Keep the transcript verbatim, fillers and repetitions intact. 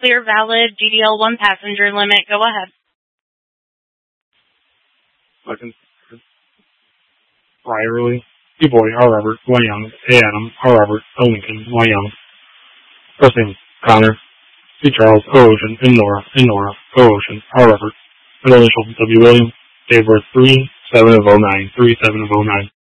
Clear, valid, G D L one passenger limit. Go ahead. Second. Riley, D. Boy, R. Robert, Y. Young, A. Adam, R. Robert, L. Lincoln, Y. Young. First name, Connor, C. Charles, O. Ocean, N. Nora, N. Nora, O. Ocean, R. Robert. Middle initial, W. William. Date of birth three seven of oh nine, three seven of oh nine.